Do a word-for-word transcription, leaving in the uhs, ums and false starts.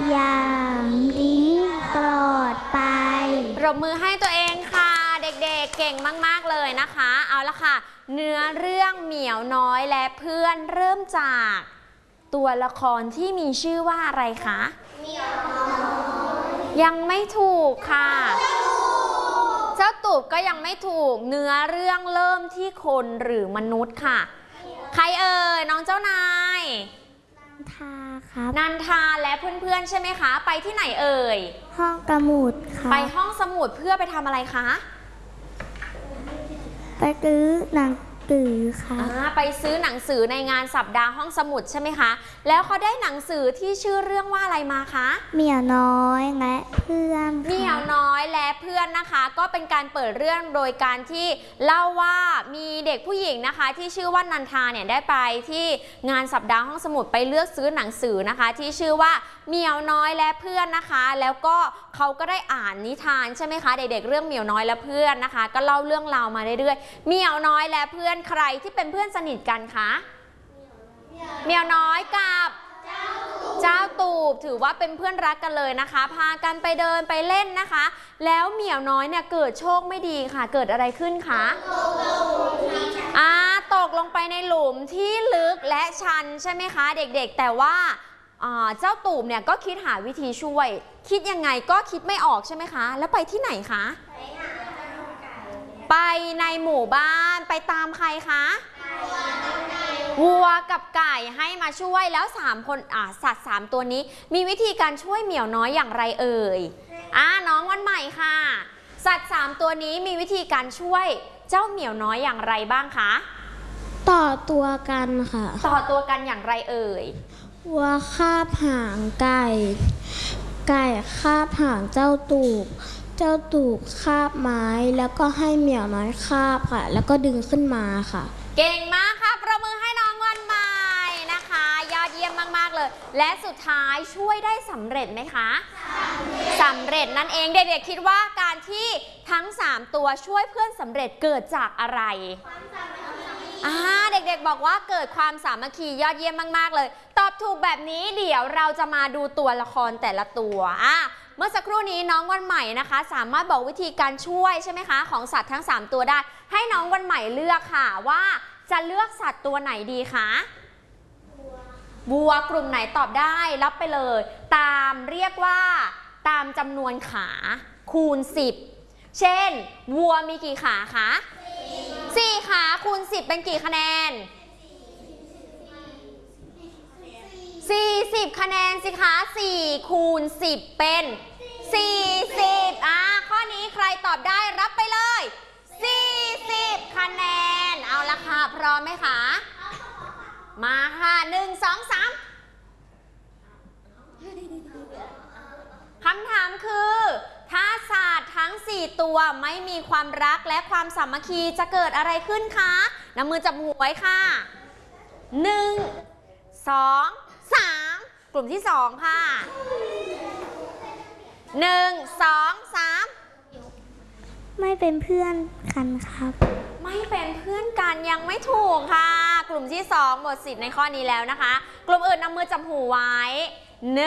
อย่างนี้ปลอดภัยปรบมือให้ตัวเองค่ะเด็กๆ เก่งมากๆเลยนะคะเอาละค่ะเนื้อเรื่องเหมียวน้อยและเพื่อนเริ่มจากตัวละครที่มีชื่อว่าอะไรคะเหมียวน้อยยังไม่ถูกค่ะเจ้าตูบก็ยังไม่ถูกเนื้อเรื่องเริ่มที่คนหรือมนุษย์ค่ะใครเอ่ยน้องเจ้านายนันทาครับนันทาและเพื่อนๆใช่ไหมคะไปที่ไหนเอ่ยห้องสมุดค่ะไปห้องสมุดเพื่อไปทำอะไรคะไปซื้อหนังสือค่ะไปซื้อหนังสือในงานสัปดาห์ห้องสมุดใช่ไหมคะแล้วเขาได้หนังสือที่ชื่อเรื่องว่าอะไรมาคะเหมียวน้อยและเพื่อนเหมียวน้อยและเพื่อนนะคะก็เป็นการเปิดเรื่องโดยการที่เล่าว่ามีเด็กผู้หญิงนะคะที่ชื่อว่านันทาเนี่ยได้ไปที่งานสัปดาห์ห้องสมุดไปเลือกซื้อหนังสือนะคะที่ชื่อว่าเหมียวน้อยและเพื่อนนะคะแล้วก็เขาก็ได้อ่านนิทานใช่ไหมคะเด็กๆเรื่องเหมียวน้อยและเพื่อนนะคะก็เล่าเรื่องราวมาเรื่อยๆเหมียวน้อยและเพื่อนใครที่เป็นเพื่อนสนิทกันคะเหมียวน้อยกับเจ้าตูบถือว่าเป็นเพื่อนรักกันเลยนะคะพากันไปเดินไปเล่นนะคะแล้วเหมียวน้อยเนี่ยเกิดโชคไม่ดีค่ะเกิดอะไรขึ้นคะอ่าตกลงไปในหลุมที่ลึกและชันใช่ไหมคะเด็กๆแต่ว่าเจ้าตูบเนี่ยก็คิดหาวิธีช่วยคิดยังไงก็คิดไม่ออกใช่ไหมคะแล้วไปที่ไหนคะไปในหมู่บ้านไปตามใครคะวัวกับไก่ให้มาช่วยแล้วสามคนอ่าสัตว์สามตัวนี้มีวิธีการช่วยเหมียวน้อยอย่างไรเอ่ยอ่าน้องวันใหม่ค่ะสัตว์สามตัวนี้มีวิธีการช่วยเจ้าเหมียวน้อยอย่างไรบ้างคะต่อตัวกันค่ะต่อตัวกันอย่างไรเอ่ยวัวคาบหางไก่ไก่คาบหางเจ้าตูบเจ้าตูบคาบไม้แล้วก็ให้เหมียวน้อยคาบค่ะแล้วก็ดึงขึ้นมาค่ะเก่งมากค่ะประมือให้น้องวันใหม่นะคะยอดเยี่ยมมากๆเลยและสุดท้ายช่วยได้สำเร็จไหมคะสำเร็จนั่นเองเด็กๆคิดว่าการที่ทั้งสามตัวช่วยเพื่อนสำเร็จเกิดจากอะไรอ่าเด็กๆบอกว่าเกิดความสามัคคียอดเยี่ยมมากๆเลยตอบถูกแบบนี้เดี๋ยวเราจะมาดูตัวละครแต่ละตัวอ่ะเมื่อสักครู่นี้น้องวันใหม่นะคะสามารถบอกวิธีการช่วยใช่ไหมคะของสัตว์ทั้งสามตัวได้ให้น้องวันใหม่เลือกค่ะว่าจะเลือกสัตว์ตัวไหนดีคะวัวกลุ่มไหนตอบได้รับไปเลยตามเรียกว่าตามจำนวนขาคูณสิบเช่นวัวมีกี่ขาคะสี่ขาคูณสิบเป็นกี่คะแนนสี่สิบคะแนนสิคะสี่คูณสิบเป็นสี่สิบอ่ะข้อนี้ใครตอบได้รับไปเลยสี่สิบคะแนนเอาละค่ะพร้อมไหมคะมาค่ะหนึ่งสองสามคำถามคือถ้าสัตว์ทั้งสี่ตัวไม่มีความรักและความสามัคคีจะเกิดอะไรขึ้นคะนำมือจับหัวไว้ค่ะหนึ่งสองสามกลุ่มที่สองค่ะหนึ่งสองสามไม่เป็นเพื่อนกันครับไม่เป็นเพื่อนกันยังไม่ถูกค่ะกลุ่มที่สองหมดสิทธิ์ในข้อนี้แล้วนะคะกลุ่มอื่นนำมือจับหูไว้